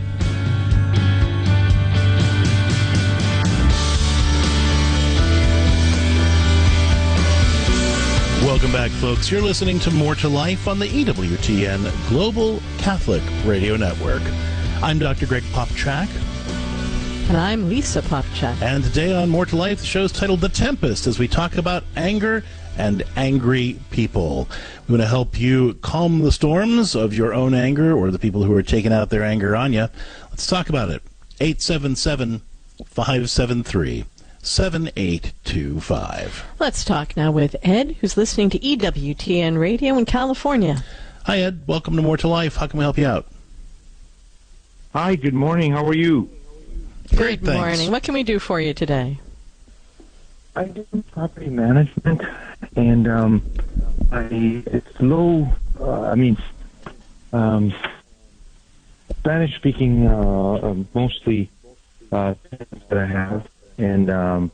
Welcome back, folks. You're listening to More to Life on the E W T N Global Catholic Radio Network. I'm Doctor Greg Popchak. And I'm Lisa Popchak. And today on More to Life, the show's titled The Tempest, as we talk about anger and angry people. We want to help you calm the storms of your own anger or the people who are taking out their anger on you. Let's talk about it. eight seven seven, five seven three, seven eight two five. Let's talk now with Ed, who's listening to E W T N Radio in California. Hi, Ed. Welcome to More to Life. How can we help you out? Hi, good morning. How are you? Great, Good morning. thanks. What can we do for you today? I do property management, and um, I it's low. Uh, I mean, um, Spanish-speaking, uh, uh, mostly uh, that I have, and um,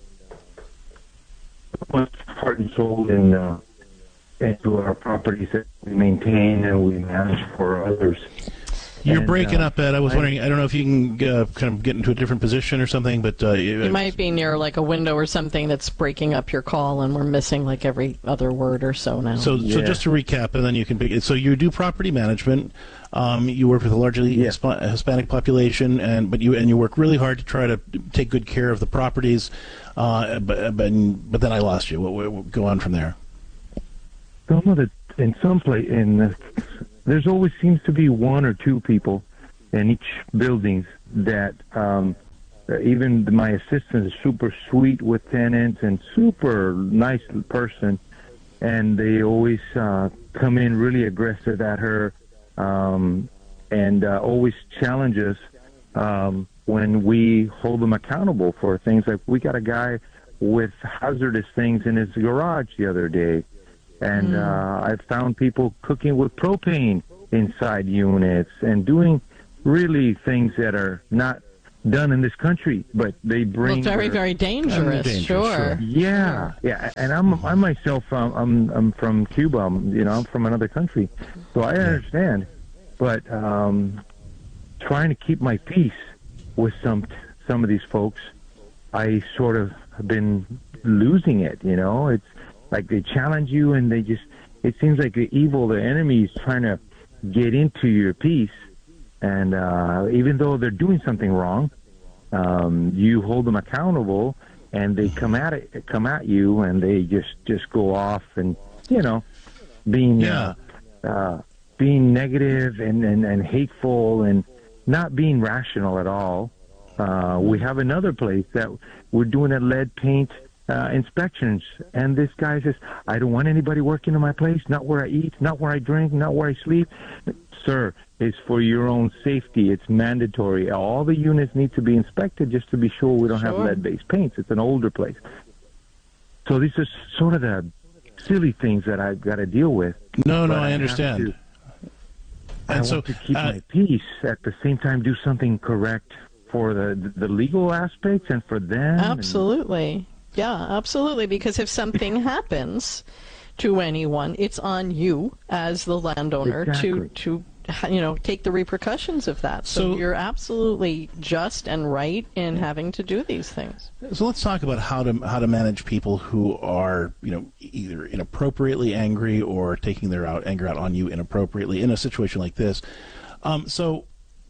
much heart and soul in uh, into our properties that we maintain and we manage for others. You're And, breaking uh, up, Ed. I was I- wondering, I don't know if you can uh, kind of get into a different position or something, but... Uh, You might be near like a window or something that's breaking up your call, and we're missing like every other word or so now. So, so just to recap, and then you can pick. So you do property management. Um, you work with a largely Hispa- Hispanic population, and but you and you work really hard to try to take good care of the properties. Uh, but but, but then I lost you. What, what, go on from there. Some of the in some place in uh, there's always seems to be one or two people in each building that um, even my assistant is super sweet with tenants and super nice person, and they always uh, come in really aggressive at her um, and uh, always challenge us um, when we hold them accountable for things. Like we got a guy with hazardous things in his garage the other day, and mm. uh, I found people cooking with propane inside units and doing really things that are not done in this country, but they bring well, very, their, very dangerous. dangerous sure. sure. Yeah, sure. yeah. And I'm I myself, um, I'm I'm from Cuba. I'm, you know, I'm from another country, so I understand. But um, trying to keep my peace with some some of these folks, I sort of have been losing it. You know, it's like they challenge you, and they just. It seems like the evil, the enemy, is trying to get into your peace. And uh, even though they're doing something wrong, um, you hold them accountable, and they come at it, come at you, and they just, just go off, and you know, being yeah. uh, uh, being negative and, and, and hateful, and not being rational at all. Uh, we have another place that we're doing a lead paint uh, inspections, and this guy says, "I don't want anybody working in my place. Not where I eat, not where I drink, not where I sleep." Sir, it's for your own safety. It's mandatory. All the units need to be inspected just to be sure we don't sure. have lead-based paints. It's an older place. So these are sort of the silly things that I've got to deal with. No, no, but I, I understand. To, and I so, want to keep uh, my peace, at the same time do something correct for the the legal aspects and for them. Absolutely. And, yeah, absolutely. Because if something happens to anyone, it's on you as the landowner exactly. to to you know take the repercussions of that. So, so you're absolutely just and right in having to do these things. So let's talk about how to how to manage people who are you know either inappropriately angry or taking their out anger out on you inappropriately in a situation like this. Um, so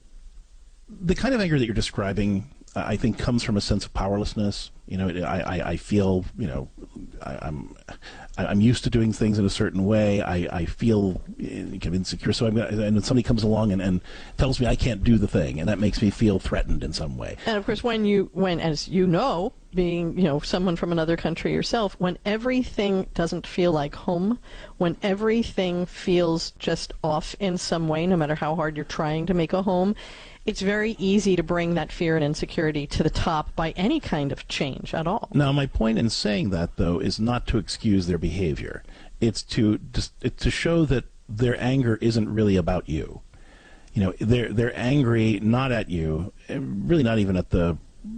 the kind of anger that you're describing, I think, comes from a sense of powerlessness. You know, I, I, I feel, you know, I, I'm I'm used to doing things in a certain way. I, I feel kind of insecure. So I'm gonna, and then somebody comes along and, and tells me I can't do the thing, and that makes me feel threatened in some way. And of course, when you, when as you know, being you know someone from another country yourself, when everything doesn't feel like home, when everything feels just off in some way, no matter how hard you're trying to make a home, it's very easy to bring that fear and insecurity to the top by any kind of change at all. Now, my point in saying that, though, is not to excuse their behavior. It's to just it's to show that their anger isn't really about you. You know, they're they're angry not at you, really not even at the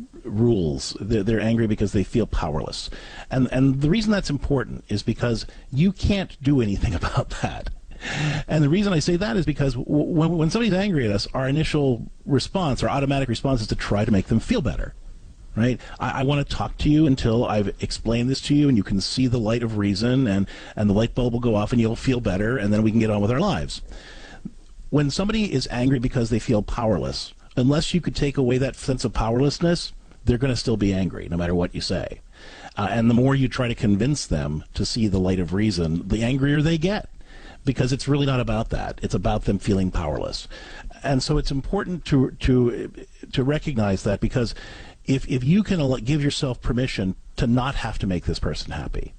rules. They're, they're angry because they feel powerless, and and the reason that's important is because you can't do anything about that. And the reason I say that is because w- when, when somebody's angry at us, our initial response, our automatic response, is to try to make them feel better, right? I, I want to talk to you until I've explained this to you and you can see the light of reason, and, and the light bulb will go off and you'll feel better, and then we can get on with our lives. When somebody is angry because they feel powerless, unless you could take away that sense of powerlessness, they're going to still be angry no matter what you say. Uh, and the more you try to convince them to see the light of reason, the angrier they get. Because it's really not about that. It's about them feeling powerless. And so it's important to to to recognize that, because if if you can give yourself permission to not have to make this person happy,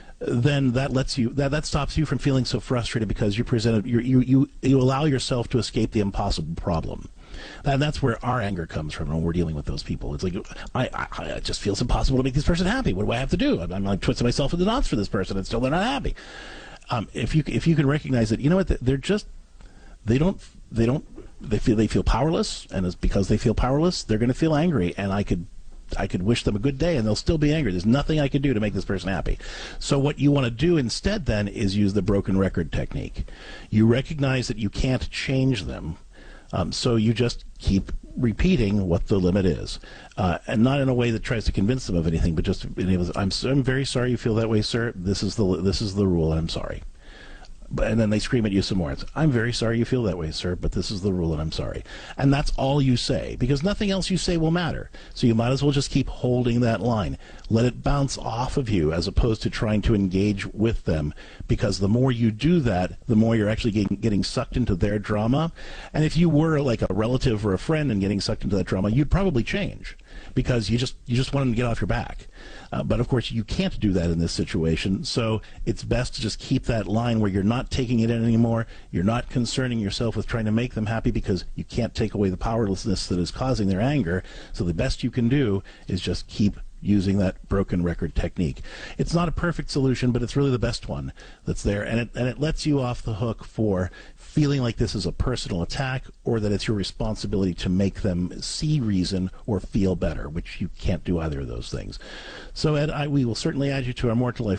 then that lets you that, that stops you from feeling so frustrated because you presented you you you you allow yourself to escape the impossible problem. And that's where our anger comes from when we're dealing with those people. It's like, I, I, it just feels impossible to make this person happy. What do I have to do? I'm, I'm like twisting myself in the knots for this person, and still they're not happy. Um, if you if you can recognize that, you know what, they're just they don't they don't they feel they feel powerless, and it's because they feel powerless, they're going to feel angry, and I could I could wish them a good day, and they'll still be angry. There's nothing I can do to make this person happy. So what you want to do instead then is use the broken record technique. You recognize that you can't change them, um, so you just keep repeating what the limit is, uh, and not in a way that tries to convince them of anything, but just enables. I'm I'm very sorry you feel that way, sir. This is the this is the rule, and I'm sorry. But, and then they scream at you some more. It's, I'm very sorry you feel that way, sir, but this is the rule and I'm sorry. And that's all you say, because nothing else you say will matter. So you might as well just keep holding that line. Let it bounce off of you as opposed to trying to engage with them, because the more you do that, the more you're actually getting, getting sucked into their drama. And if you were like a relative or a friend and getting sucked into that drama, you'd probably change, because you just you just want them to get off your back. Uh, but of course, you can't do that in this situation. So it's best to just keep that line where you're not taking it in anymore. You're not concerning yourself with trying to make them happy, because you can't take away the powerlessness that is causing their anger. So the best you can do is just keep using that broken record technique. It's not a perfect solution, but it's really the best one that's there. And it, and it lets you off the hook for feeling like this is a personal attack, or that it's your responsibility to make them see reason or feel better, which you can't do either of those things. So, Ed, I, we will certainly add you to our More to Life